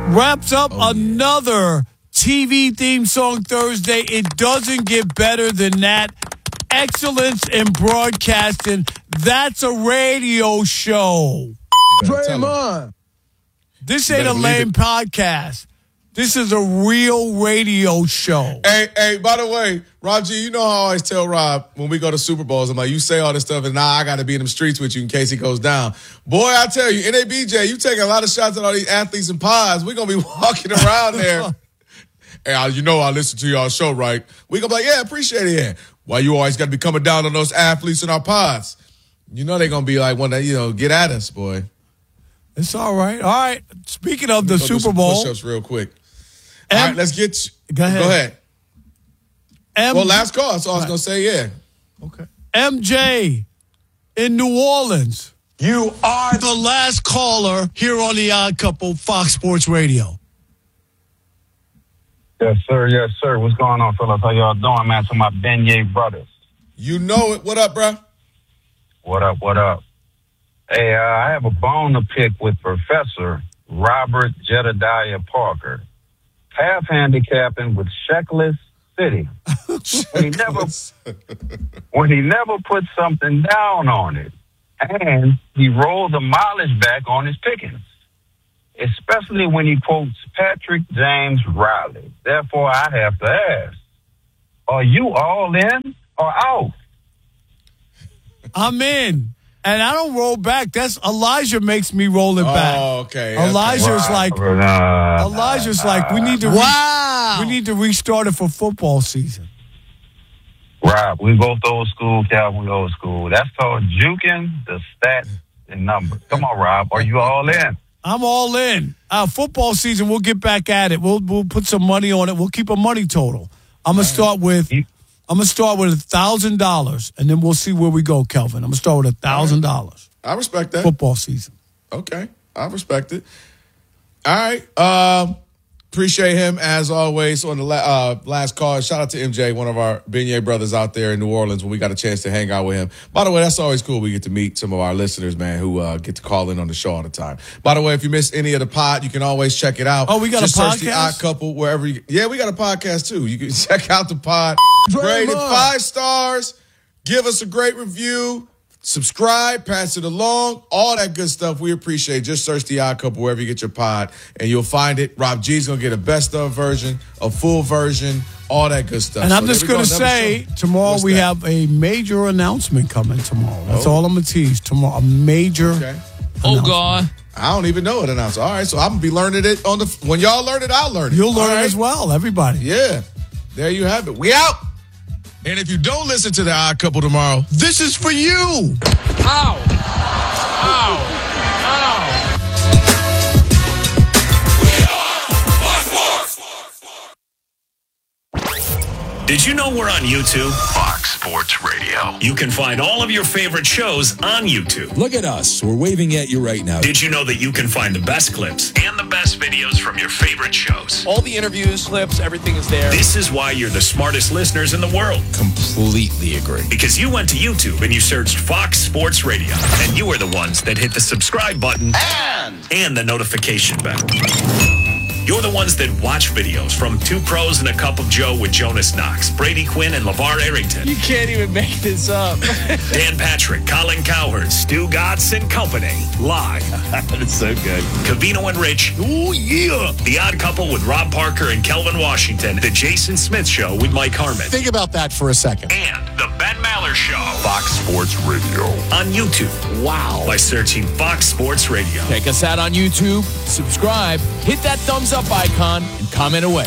Wraps up another TV theme song Thursday. It doesn't get better than that. Excellence in broadcasting. That's a radio show. Draymond. This ain't a lame podcast. This is a real radio show. Hey, by the way, Rob G, you know how I always tell Rob when we go to Super Bowls, I'm like, you say all this stuff, and now I got to be in them streets with you in case he goes down. Boy, I tell you, NABJ, you taking a lot of shots at all these athletes and pods. We're going to be walking around there. Hey, you know I listen to y'all show, right? We going to be like, yeah, appreciate it. Yeah. Why you always got to be coming down on those athletes in our pods? You know they're going to be like, one that, get at us, boy. It's all right. All right. Speaking of the Super Bowl. Push-ups real quick. All right, let's get. Go ahead. Well, last call. So I was going to say, yeah. Okay. MJ in New Orleans. You are the last caller here on The Odd Couple, Fox Sports Radio. Yes, sir. Yes, sir. What's going on, fellas? How y'all doing, man? To my Beignet brothers. You know it. What up, bro? What up? What up? Hey, I have a bone to pick with Professor Robert Jedediah Parker. Half handicapping with Checklist City. when he never put something down on it, and he rolled the mileage back on his pickings, especially when he quotes Patrick James Riley. Therefore, I have to ask, are you all in or out? I'm in. And I don't roll back. That's Elijah makes me roll it back. Oh, okay. Elijah's like, we need to restart it for football season. Rob, we both old school, Calvin old school. That's called juking the stats and numbers. Come on, Rob. Are you all in? I'm all in. Football season, we'll get back at it. We'll put some money on it. We'll keep a money total. I'm gonna start with $1,000, and then we'll see where we go, Kelvin. I'm gonna start with $1,000. I respect that. Football season. Okay, I respect it. All right. Appreciate him as always on the last call. Shout out to MJ, one of our Beignet brothers out there in New Orleans when we got a chance to hang out with him. By the way, that's always cool. We get to meet some of our listeners, man, who get to call in on the show all the time. By the way, if you missed any of the pod, you can always check it out. Oh, we got Just a podcast? Search The Odd Couple wherever you. Yeah, we got a podcast too. You can check out the pod. Rated 5 stars. Give us a great review. Subscribe, pass it along, all that good stuff. We appreciate it. Just search The Odd Couple wherever you get your pod, and you'll find it. Rob G's going to get a best of version, a full version, all that good stuff. And I'm just going to say, tomorrow we have a major announcement coming tomorrow. That's all I'm going to tease. Tomorrow, a major announcement. Oh, God. I don't even know what announcement. All right, so I'm going to be learning it when y'all learn it, I'll learn it. You'll learn it as well, everybody. Yeah. There you have it. We out. And if you don't listen to The Odd Couple tomorrow, this is for you. Ow. Ow. Ow. Did you know we're on YouTube? Fox Sports Radio. You can find all of your favorite shows on YouTube. Look at us. We're waving at you right now. Did you know that you can find the best clips and the best videos from your favorite shows? All the interviews, clips, everything is there. This is why you're the smartest listeners in the world. Completely agree. Because you went to YouTube and you searched Fox Sports Radio. And you are the ones that hit the subscribe button and the notification bell. You're the ones that watch videos from Two Pros and a Cup of Joe with Jonas Knox, Brady Quinn, and LeVar Arrington. You can't even make this up. Dan Patrick, Colin Cowherd, Stu Gatz and Company. Live. That's so good. Covino and Rich. Ooh, yeah. The Odd Couple with Rob Parker and Kelvin Washington. The Jason Smith Show with Mike Harmon. Think about that for a second. And the Ben Maller Show. Fox Sports Radio. On YouTube. Wow. By searching Fox Sports Radio. Check us out on YouTube. Subscribe. Hit that thumbs up icon and comment away.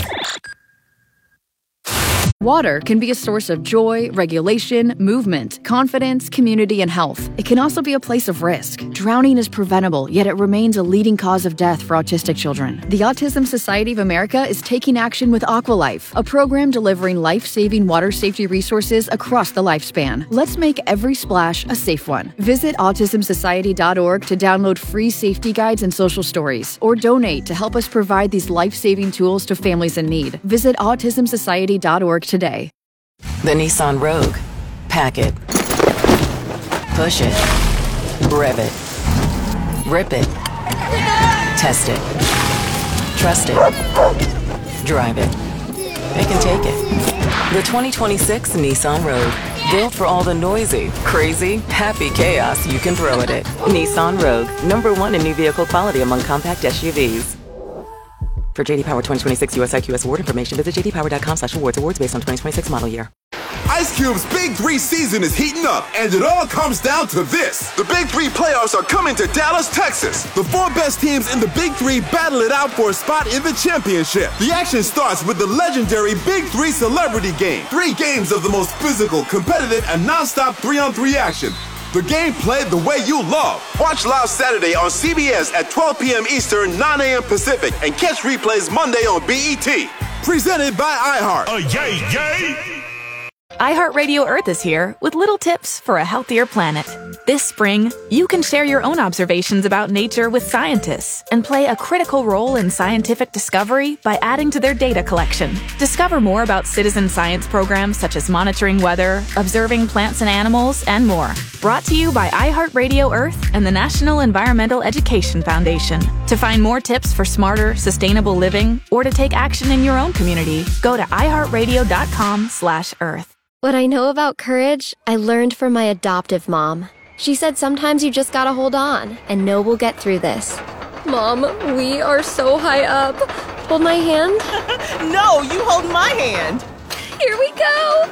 Water can be a source of joy, regulation, movement, confidence, community, and health. It can also be a place of risk. Drowning is preventable, yet it remains a leading cause of death for autistic children. The Autism Society of America is taking action with Aqualife, a program delivering life-saving water safety resources across the lifespan. Let's make every splash a safe one. Visit autismsociety.org to download free safety guides and social stories, or donate to help us provide these life-saving tools to families in need. Visit autismsociety.org today. The Nissan Rogue. Pack it. Push it. Rev it. Rip it. Test it. trust it. Drive it. They can take it. The 2026 Nissan Rogue. Built for all the noisy, crazy, happy chaos you can throw at it. Nissan Rogue. #1 in new vehicle quality among compact SUVs. For JD Power 2026 US IQS award information, visit jdpower.com/awards. Awards based on 2026 model year. Ice Cube's Big 3 season is heating up, and it all comes down to this. The Big 3 playoffs are coming to Dallas, Texas. The 4 best teams in the Big 3 battle it out for a spot in the championship. The action starts with the legendary Big 3 Celebrity Game. 3 games of the most physical, competitive, and non-stop 3-on-3 action. The game played the way you love. Watch live Saturday on CBS at 12 p.m. Eastern, 9 a.m. Pacific, and catch replays Monday on BET. Presented by iHeart. Yay, yay! iHeartRadio Earth is here with little tips for a healthier planet. This spring, you can share your own observations about nature with scientists and play a critical role in scientific discovery by adding to their data collection. Discover more about citizen science programs such as monitoring weather, observing plants and animals, and more. Brought to you by iHeartRadio Earth and the National Environmental Education Foundation. To find more tips for smarter, sustainable living or to take action in your own community, go to iHeartRadio.com/Earth. What I know about courage, I learned from my adoptive mom. She said sometimes you just gotta hold on and know we'll get through this. Mom, we are so high up. Hold my hand. No, you hold my hand. Here we go.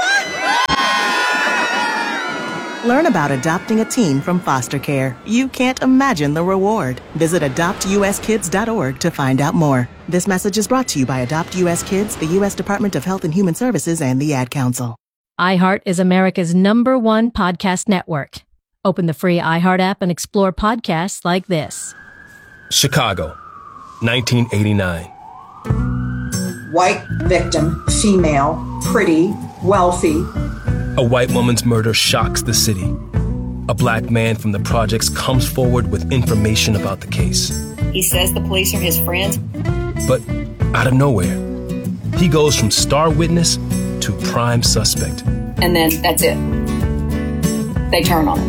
Learn about adopting a teen from foster care. You can't imagine the reward. Visit adoptuskids.org to find out more. This message is brought to you by Adopt US Kids, the U.S. Department of Health and Human Services, and the Ad Council. iHeart is America's #1 podcast network. Open the free iHeart app and explore podcasts like this. Chicago, 1989. White victim, female, pretty, wealthy. A white woman's murder shocks the city. A black man from the projects comes forward with information about the case. He says the police are his friends. But out of nowhere, he goes from star witness to prime suspect. And then that's it. They turn on him.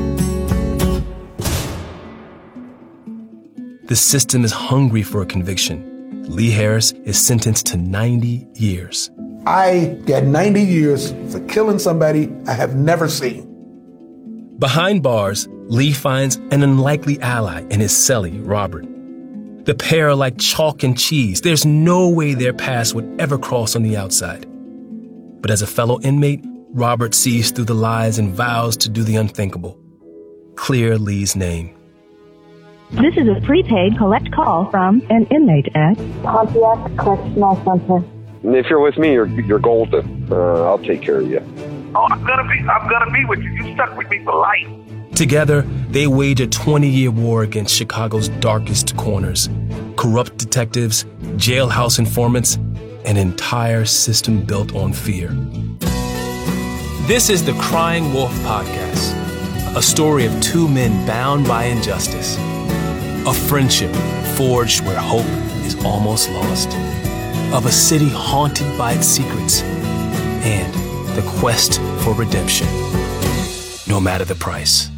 The system is hungry for a conviction. Lee Harris is sentenced to 90 years. I got 90 years for killing somebody I have never seen. Behind bars, Lee finds an unlikely ally in his cellie, Robert. The pair are like chalk and cheese. There's no way their paths would ever cross on the outside. But as a fellow inmate, Robert sees through the lies and vows to do the unthinkable. Clear Lee's name. This is a prepaid collect call from an inmate at Pontiac Correctional Center. If you're with me, you're golden. I'll take care of you. Oh, I'm gonna be with you. You stuck with me for life. Together, they wage a 20-year war against Chicago's darkest corners. Corrupt detectives, jailhouse informants, an entire system built on fear. This is the Crying Wolf Podcast, a story of 2 men bound by injustice. A friendship forged where hope is almost lost. Of a city haunted by its secrets. And the quest for redemption, no matter the price.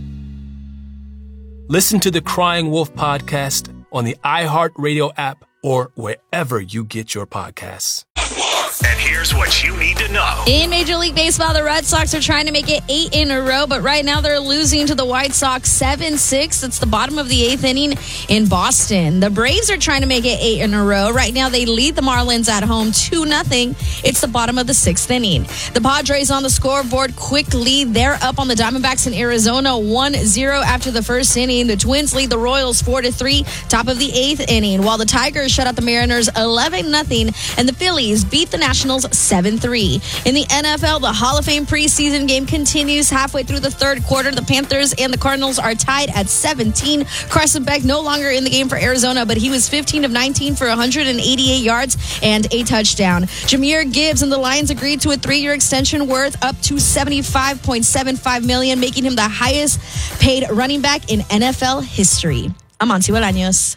Listen to the Crying Wolf Podcast on the iHeartRadio app or wherever you get your podcasts. And here's what you need to know. In Major League Baseball, the Red Sox are trying to make it 8 in a row, but right now they're losing to the White Sox 7-6. It's the bottom of the 8th inning in Boston. The Braves are trying to make it 8 in a row. Right now they lead the Marlins at home 2-0. It's the bottom of the 6th inning. The Padres on the scoreboard, quick lead. They're up on the Diamondbacks in Arizona 1-0 after the first inning. The Twins lead the Royals 4-3, top of the 8th inning, while the Tigers shut out the Mariners 11-0, and the Phillies beat the Nationals 7-3. In the NFL, the Hall of Fame preseason game continues halfway through the third quarter. The Panthers and the Cardinals are tied at 17. Carson Beck no longer in the game for Arizona, but he was 15 of 19 for 188 yards and a touchdown. Jahmyr Gibbs and the Lions agreed to a 3-year extension worth up to $75.75 million, making him the highest paid running back in NFL history. I'm Monty Bolaños.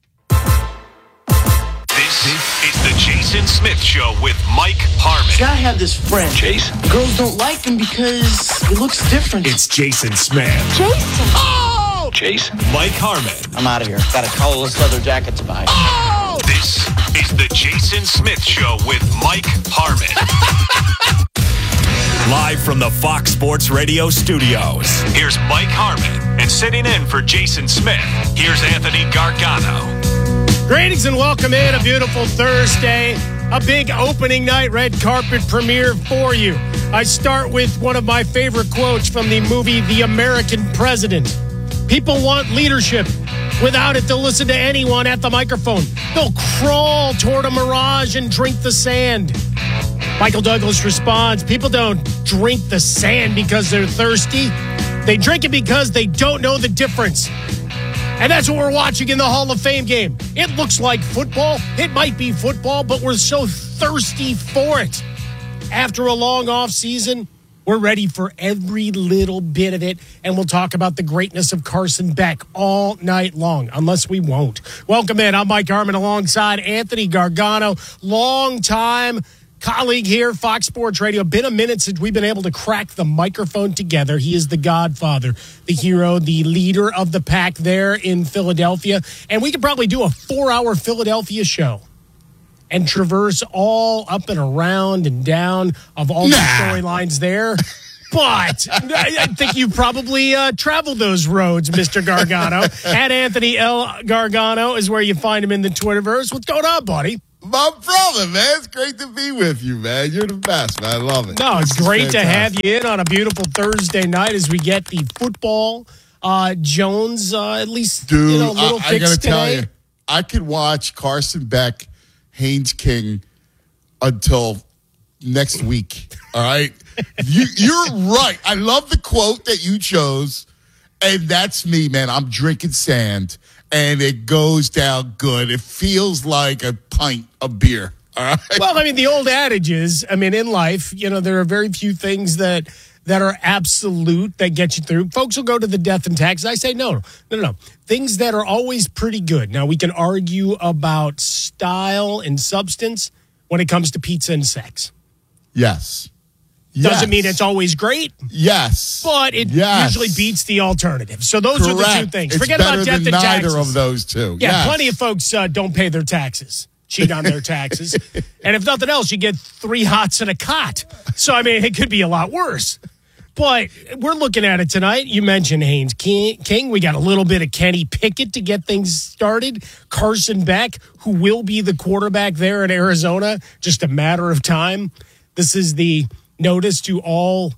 This is the Jason Smith Show with Mike Harmon. I have this friend. Jason. Girls don't like him because he looks different. It's Jason Smith. Jason. Oh! Jason. Mike Harmon. I'm out of here. Got a colorless leather jacket to buy. Oh! This Jason Smith Show with Mike Harmon. Live from the Fox Sports Radio studios. Here's Mike Harmon. And sitting in for Jason Smith, here's Anthony Gargano. Greetings and welcome in. A beautiful Thursday. A big opening night red carpet premiere for you. I start with one of my favorite quotes from the movie The American President. People want leadership. Without it, they'll listen to anyone at the microphone. They'll crawl toward a mirage and drink the sand. Michael Douglas responds, people don't drink the sand because they're thirsty. They drink it because they don't know the difference. And that's what we're watching in the Hall of Fame game. It looks like football. It might be football, but we're so thirsty for it. After a long off season, we're ready for every little bit of it, and we'll talk about the greatness of Carson Beck all night long, unless we won't. Welcome in. I'm Mike Harmon alongside Anthony Gargano, longtime colleague here, Fox Sports Radio. Been a minute since we've been able to crack the microphone together. He is the godfather, the hero, the leader of the pack there in Philadelphia. And we could probably do a 4-hour Philadelphia show and traverse all up and around and down of all the storylines there. But I think you probably traveled those roads, Mr. Gargano. At Anthony L. Gargano is where you find him in the Twitterverse. What's going on, buddy? My brother, man. It's great to be with you, man. You're the best, man. I love it. No, it's great to have you in on a beautiful Thursday night as we get the football Jones, at least, dude, little I fix gotta today. tell you, I could watch Carson Beck, Haynes King until next week. All right? You're right. I love the quote that you chose, and that's me, man. I'm drinking sand. And it goes down good. It feels like a pint of beer. All right? Well, I mean, the old adage is, in life, there are very few things that are absolute that get you through. Folks will go to the death and taxes. I say no. Things that are always pretty good. Now, we can argue about style and substance when it comes to pizza and sex. Yes. Doesn't mean it's always great. Yes. But it usually beats the alternative. So those are the two things. It's Forget better about death than and taxes. neither of those two. Yeah, yes. Plenty of folks don't pay their taxes, cheat on their taxes. And if nothing else, you get 3 hots and a cot. So, it could be a lot worse. But we're looking at it tonight. You mentioned Haynes King. We got a little bit of Kenny Pickett to get things started. Carson Beck, who will be the quarterback there in Arizona, just a matter of time. This is the notice to all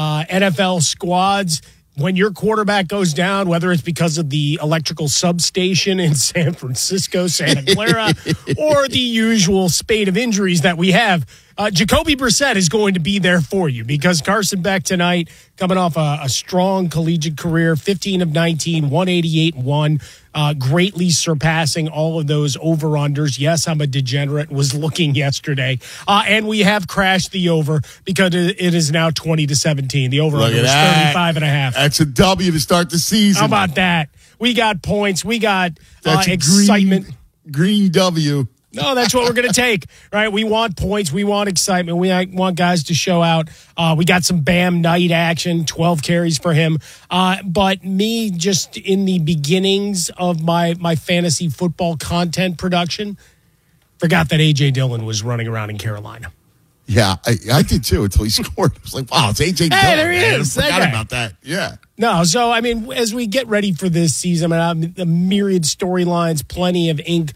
NFL squads. When your quarterback goes down, whether it's because of the electrical substation in San Francisco, Santa Clara, or the usual spate of injuries that we have, Jacoby Brissett is going to be there for you because Carson Beck tonight, coming off a strong collegiate career, 15 of 19, 188-1, greatly surpassing all of those over-unders. Yes, I'm a degenerate, was looking yesterday. And we have crashed the over because it is now 20-17. The over-under was 35.5. That's a W to start the season. How about that? We got points. We got excitement. Green W. No, that's what we're going to take, right? We want points. We want excitement. We want guys to show out. We got some Bam Knight action, 12 carries for him. But me, just in the beginnings of my fantasy football content production, forgot that A.J. Dillon was running around in Carolina. Yeah, I did too until he scored. I was like, wow, it's A.J. Dillon. Hey, there he is. I forgot about that. Yeah. No, so, as we get ready for this season, the myriad storylines, plenty of ink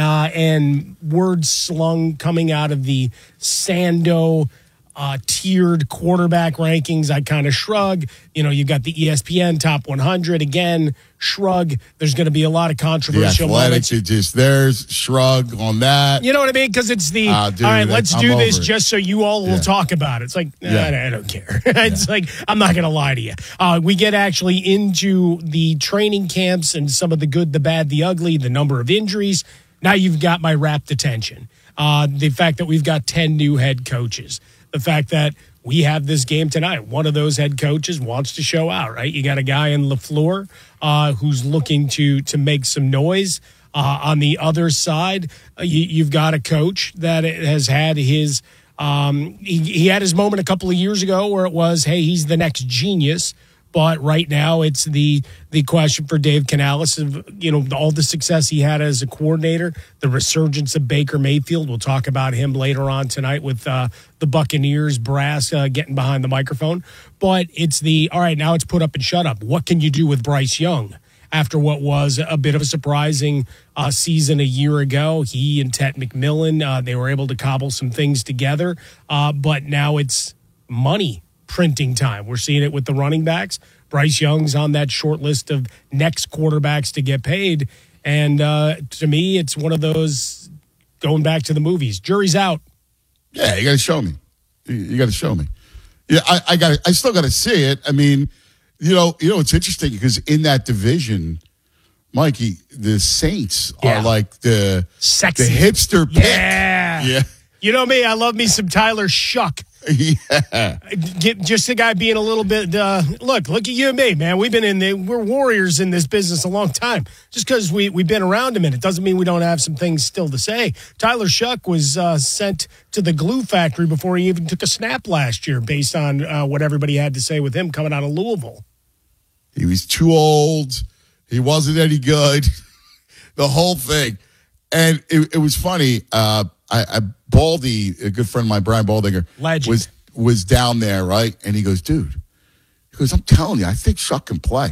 and words slung coming out of the Sando tiered quarterback rankings. I kind of shrug. You've got the ESPN top 100. Again, shrug. There's going to be a lot of controversial moments. There's shrug on that. You know what I mean? Because it's the, all right, let's do this just so you all will talk about it. It's like, I don't care. It's like, I'm not going to lie to you. We get actually into the training camps and some of the good, the bad, the ugly, the number of injuries. Now you've got my rapt attention. The fact that we've got 10 new head coaches. The fact that we have this game tonight. One of those head coaches wants to show out, right? You got a guy in LaFleur who's looking to make some noise. On the other side, you've got a coach that has had his he had his moment a couple of years ago where it was, hey, he's the next genius. But right now, it's the question for Dave Canales of, all the success he had as a coordinator, the resurgence of Baker Mayfield. We'll talk about him later on tonight with the Buccaneers brass getting behind the microphone. But it's all right, now it's put up and shut up. What can you do with Bryce Young after what was a bit of a surprising season a year ago? He and Ted McMillan, they were able to cobble some things together. But now it's money printing time. We're seeing it with the running backs. Bryce Young's on that short list of next quarterbacks to get paid. And to me, it's one of those going back to the movies. Jury's out. Yeah, you got to show me. You got to show me. Yeah, I still got to see it. I mean, it's interesting because in that division, Mikey, the Saints are like the hipster pick. Yeah. You know me, I love me some Tyler Shuck. Yeah. Just the guy being a little bit, look at you and me, man. We're warriors in this business a long time. Just because we've been around a minute doesn't mean we don't have some things still to say. Tyler Shuck was sent to the glue factory before he even took a snap last year based on what everybody had to say with him coming out of Louisville. He was too old. He wasn't any good. The whole thing. And it was funny. Baldy, a good friend of mine, Brian Baldinger, was down there, right? And he goes, dude, I'm telling you, I think Shuck can play.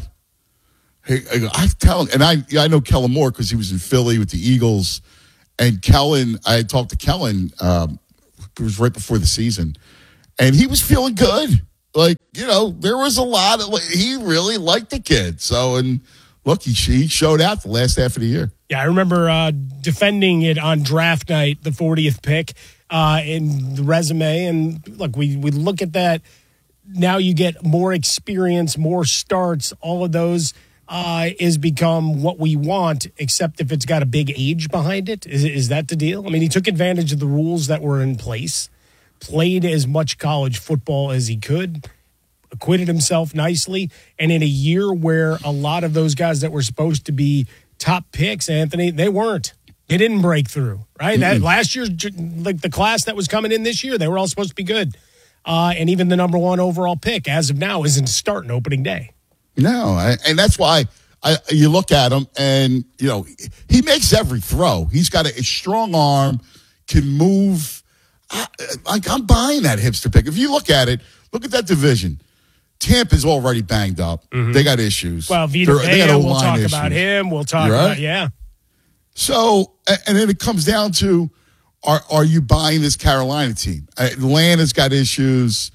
I'm telling, and I know Kellen Moore because he was in Philly with the Eagles. And Kellen, I talked to Kellen, it was right before the season, and he was feeling good. Like, there was a lot of, he really liked the kid. So, and look, he showed out the last half of the year. Yeah, I remember defending it on draft night, the 40th pick in the resume. And look, we look at that. Now you get more experience, more starts. All of those is become what we want, except if it's got a big age behind it. Is that the deal? I mean, he took advantage of the rules that were in place, played as much college football as he could, acquitted himself nicely. And in a year where a lot of those guys that were supposed to be top picks, Anthony, they weren't. They didn't break through, right? That last year, like the class that was coming in this year, they were all supposed to be good. And even the number one overall pick, as of now, isn't starting opening day. No, and that's why you look at him, and he makes every throw. He's got a strong arm, can move. I'm buying that hipster pick. If you look at it, look at that division. Tampa's already banged up. Mm-hmm. They got issues. Well, Vita Vea, we'll talk about him. We'll talk about, yeah. So, and then it comes down to, are you buying this Carolina team? Atlanta's got issues.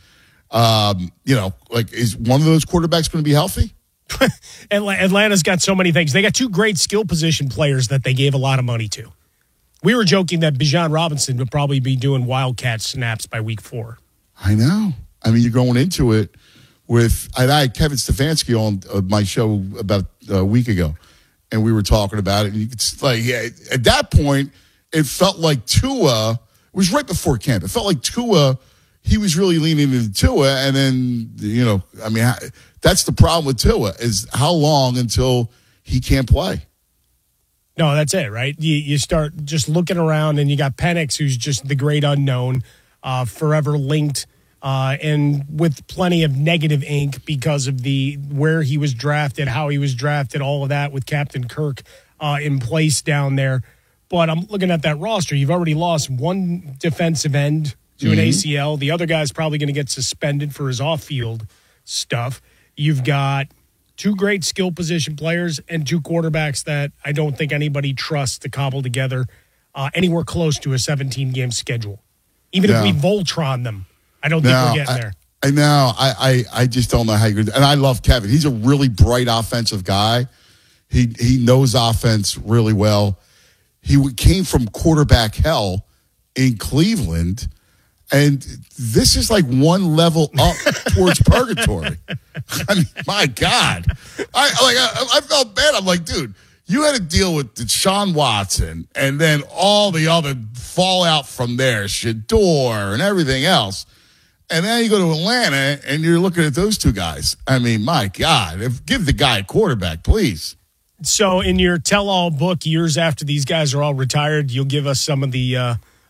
Is one of those quarterbacks going to be healthy? Atlanta's got so many things. They got two great skill position players that they gave a lot of money to. We were joking that Bijan Robinson would probably be doing Wildcat snaps by week 4. I know. I mean, you're going into it with, I had Kevin Stefanski on my show about a week ago, and we were talking about it. And it's like, at that point, it felt like Tua, it was right before camp. It felt like Tua, he was really leaning into Tua. And then, that's the problem with Tua, is how long until he can't play? No, that's it, right? You start just looking around, and you got Penix, who's just the great unknown, forever linked, and with plenty of negative ink because of where he was drafted, how he was drafted, all of that with Captain Kirk in place down there. But I'm looking at that roster. You've already lost one defensive end to an ACL. The other guy's probably going to get suspended for his off-field stuff. You've got two great skill position players and two quarterbacks that I don't think anybody trusts to cobble together anywhere close to a 17-game schedule. Even if we Voltron them, I don't think we're getting there. I know. I just don't know how you're going to. And I love Kevin. He's a really bright offensive guy. He knows offense really well. He came from quarterback hell in Cleveland, and this is like one level up towards purgatory. I mean, my God. I felt bad. I'm like, dude, you had to deal with Deshaun Watson and then all the other fallout from there, Shador and everything else. And then you go to Atlanta, and you're looking at those two guys. I mean, my God, give the guy a quarterback, please. So in your tell-all book, years after these guys are all retired, you'll give us some of the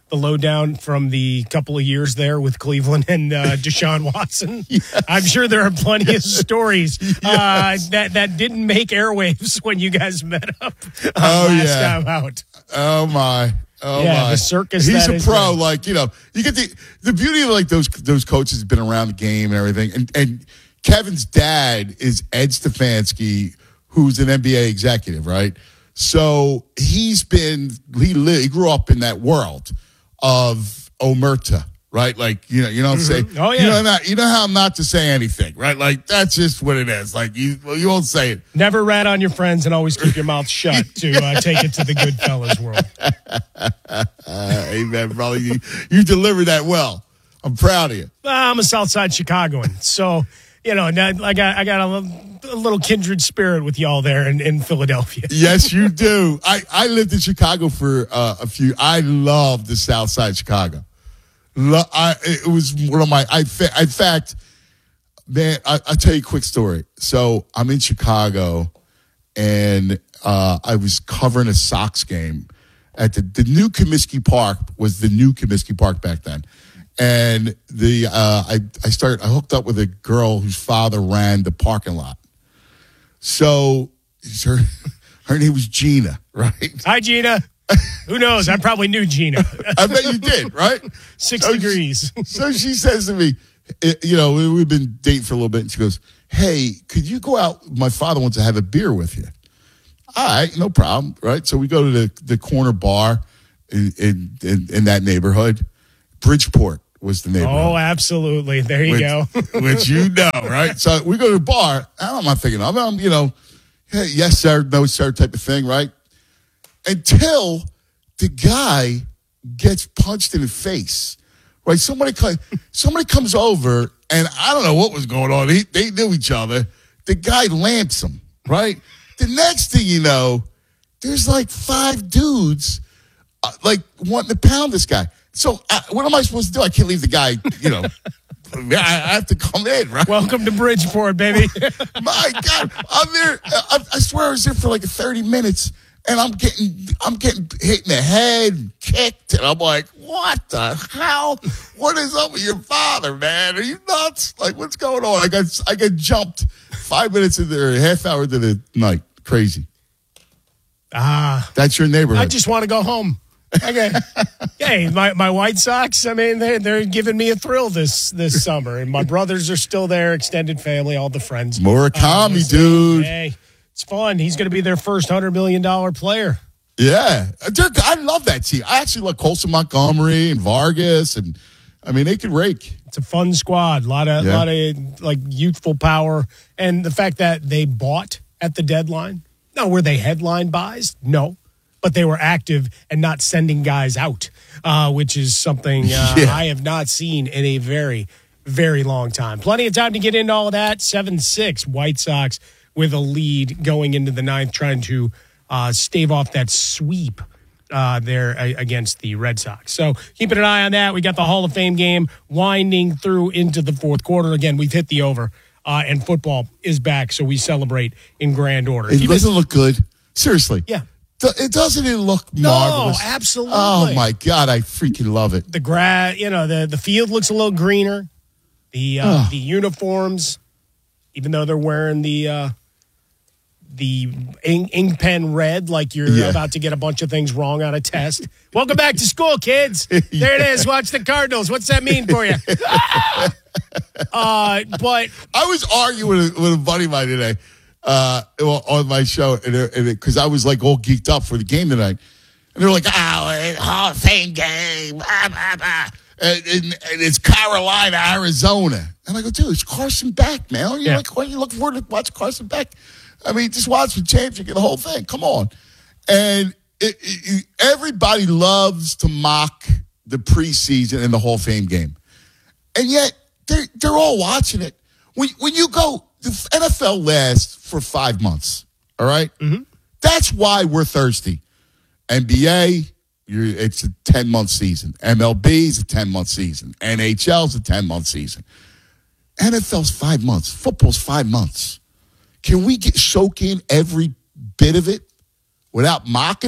the lowdown from the couple of years there with Cleveland and Deshaun Watson. Yes. I'm sure there are plenty of stories that didn't make airwaves when you guys met up last time out. Oh, my. Oh, my. The circus. He's a pro. Like, you get the beauty of, like, those coaches have been around the game and everything. And Kevin's dad is Ed Stefanski, who's an NBA executive, right? So he grew up in that world of omerta, right? Like, you know what I'm saying? Oh, yeah. You know how not to say anything, right? Like, that's just what it is. Like, you won't say it. Never rat on your friends and always keep your mouth shut to take it to the good fellas world. Amen, brother. You delivered that well. I'm proud of you. I'm a Southside Chicagoan, so, I got a little kindred spirit with y'all there in Philadelphia. Yes, you do. I lived in Chicago for I love the South Side Chicago. It was one of my, in fact, man, I'll tell you a quick story. So I'm in Chicago and I was covering a Sox game at the new Comiskey Park was the new Comiskey Park back then. And I hooked up with a girl whose father ran the parking lot. So her name was Gina, right? Hi, Gina. Who knows? I probably knew Gina. I bet you did, right? 6 degrees. So she says to me, we've been dating for a little bit, and she goes, hey, could you go out? My father wants to have a beer with you. All right, no problem, right? So we go to the corner bar in that neighborhood. Bridgeport was the neighborhood. Oh, absolutely. There you go. Which you know, right? So we go to the bar. I'm not thinking, hey, yes, sir, no, sir type of thing, right? Until the guy gets punched in the face, right? Somebody comes over, and I don't know what was going on. They knew each other. The guy lamps him, right? The next thing you know, there's like 5 dudes wanting to pound this guy. So what am I supposed to do? I can't leave the guy, I have to come in, right? Welcome to Bridgeport, baby. My God, I'm there. I swear I was there for like 30 minutes, and I'm getting hit in the head, kicked, and I'm like, what the hell? What is up with your father, man? Are you nuts? Like, what's going on? I got jumped 5 minutes into there, a half hour into the night. Crazy. That's your neighborhood. I just want to go home. Okay. Hey, my White Sox, I mean, they're giving me a thrill this summer. And my brothers are still there, extended family, all the friends. Murakami, dude. Hey, it's fun. He's going to be their first $100 million player. Yeah. I love that team. I actually like Colson Montgomery and Vargas. And, I mean, they can rake. It's a fun squad. A lot of like youthful power. And the fact that they bought at the deadline. Now, were they headline buys? No. But they were active and not sending guys out, which is something I have not seen in a very, very long time. Plenty of time to get into all of that. 7-6 White Sox with a lead going into the ninth, trying to stave off that sweep there against the Red Sox. So keeping an eye on that. We got the Hall of Fame game winding through into the fourth quarter. Again, we've hit the over, and football is back, so we celebrate in grand order. It doesn't look good. Seriously. Yeah. It doesn't look marvelous. No, absolutely. Oh my God, I freaking love it. The grass, the field looks a little greener. The uniforms, even though they're wearing the ink pen red, like you're about to get a bunch of things wrong on a test. Welcome back to school, kids. There it is. Watch the Cardinals. What's that mean for you? But I was arguing with a buddy of mine today. On my show, because I was like all geeked up for the game tonight, and they're like, Hall of Fame game, and it's Carolina, Arizona, and I go, dude, it's Carson Beck, man. When you look forward to watch Carson Beck, I mean, just watch the championship, the whole thing. Come on, and everybody loves to mock the preseason and the Hall of Fame game, and yet they're all watching it. When you go. The NFL lasts for 5 months, all right? Mm-hmm. That's why we're thirsty. NBA, it's a 10-month season. MLB is a 10-month season. NHL is a 10-month season. NFL's 5 months. Football's 5 months. Can we soak in every bit of it without mocking it?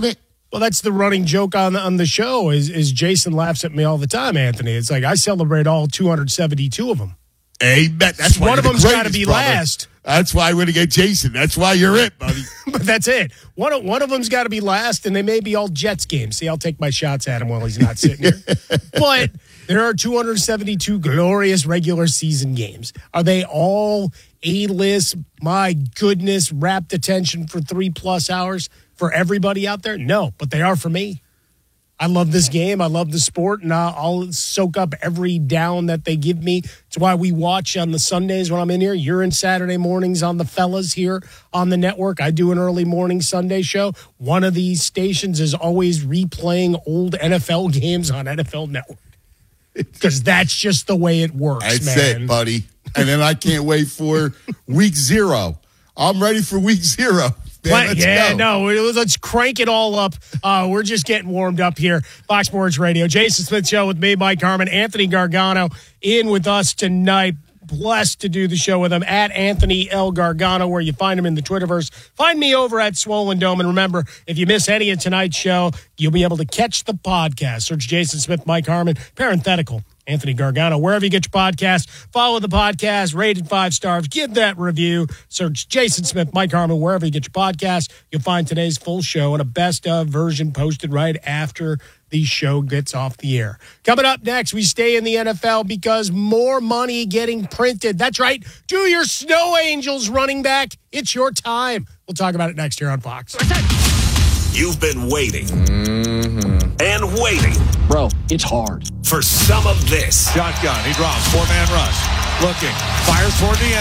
Well, that's the running joke on the show is Jason laughs at me all the time, Anthony. It's like I celebrate all 272 of them. Amen. That's why one of them's got to be last. That's why I'm going to get Jason. That's why you're it, buddy. But that's it. One of them's got to be last, and they may be all Jets games. See, I'll take my shots at him while he's not sitting here. But there are 272 glorious regular season games. Are they all A-list? My goodness, rapt attention for 3+ hours for everybody out there? No, but they are for me. I love this game. I love the sport, and I'll soak up every down that they give me. It's why we watch on the Sundays when I'm in here. You're in Saturday mornings on the Fellas here on the network. I do an early morning Sunday show. One of these stations is always replaying old NFL games on NFL Network because that's just the way it works, That's man. it, buddy. And then I can't wait for week 0. I'm ready for week 0. Man, let's crank it all up. We're just getting warmed up here. Fox Sports Radio. Jason Smith Show with me, Mike Harmon. Anthony Gargano in with us tonight. Blessed to do the show with him at Anthony L. Gargano, where you find him in the Twitterverse. Find me over at Swollen Dome. And remember, if you miss any of tonight's show, you'll be able to catch the podcast. Search Jason Smith, Mike Harmon, parenthetical. Anthony Gargano, wherever you get your podcast. Follow the podcast, rated 5 stars. Give that review. Search Jason Smith, Mike Harmon, wherever you get your podcast. You'll find today's full show and a best-of version posted right after the show gets off the air. Coming up next, we stay in the NFL because more money getting printed. That's right. Do your Snow Angels running back. It's your time. We'll talk about it next here on Fox. You've been waiting and waiting. Bro, it's hard. For some of this. Shotgun. He drops. 4-man rush. Looking. Fires toward the end.